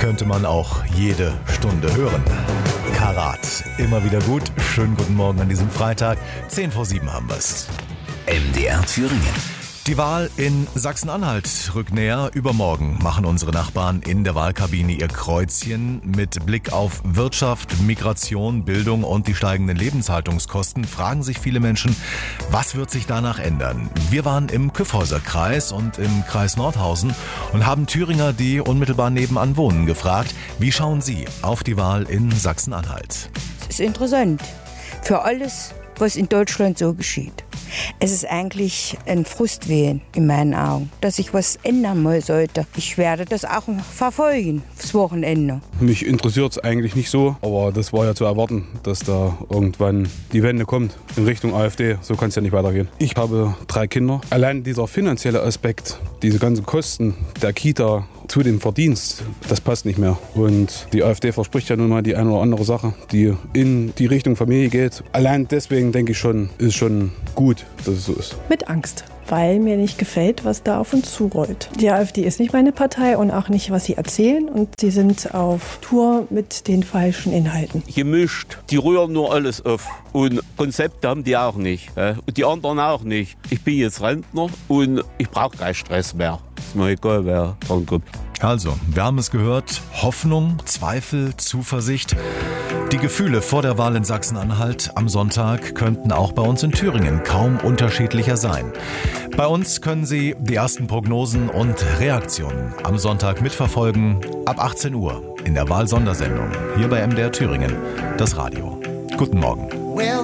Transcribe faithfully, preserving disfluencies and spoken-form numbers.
könnte man auch jede Stunde hören. Karat, immer wieder gut. Schönen guten Morgen an diesem Freitag. zehn vor sieben haben wir's. M D R Thüringen. Die Wahl in Sachsen-Anhalt rückt näher. Übermorgen machen unsere Nachbarn in der Wahlkabine ihr Kreuzchen. Mit Blick auf Wirtschaft, Migration, Bildung und die steigenden Lebenshaltungskosten fragen sich viele Menschen, was wird sich danach ändern? Wir waren im Kyffhäuser-Kreis und im Kreis Nordhausen und haben Thüringer, die unmittelbar nebenan wohnen, gefragt, wie schauen sie auf die Wahl in Sachsen-Anhalt? Es ist interessant für alles, was in Deutschland so geschieht. Es ist eigentlich ein Frustwehen in meinen Augen, dass sich was ändern mal sollte. Ich werde das auch verfolgen, das Wochenende. Mich interessiert es eigentlich nicht so, aber das war ja zu erwarten, dass da irgendwann die Wende kommt in Richtung AfD. So kann es ja nicht weitergehen. Ich habe drei Kinder. Allein dieser finanzielle Aspekt, diese ganzen Kosten der Kita zu dem Verdienst, das passt nicht mehr. Und die AfD verspricht ja nun mal die eine oder andere Sache, die in die Richtung Familie geht. Allein deswegen denke ich schon, ist schon gut, dass es so ist. Mit Angst, weil mir nicht gefällt, was da auf uns zurollt. Die AfD ist nicht meine Partei und auch nicht, was sie erzählen. Und sie sind auf Tour mit den falschen Inhalten. Gemischt. Die rühren nur alles auf. Und Konzepte haben die auch nicht. Und die anderen auch nicht. Ich bin jetzt Rentner und ich brauche keinen Stress mehr. Ist mir egal, wer dran kommt. Also, wir haben es gehört, Hoffnung, Zweifel, Zuversicht. Die Gefühle vor der Wahl in Sachsen-Anhalt am Sonntag könnten auch bei uns in Thüringen kaum unterschiedlicher sein. Bei uns können Sie die ersten Prognosen und Reaktionen am Sonntag mitverfolgen, ab achtzehn Uhr in der Wahlsondersendung hier bei M D R Thüringen, das Radio. Guten Morgen. Well,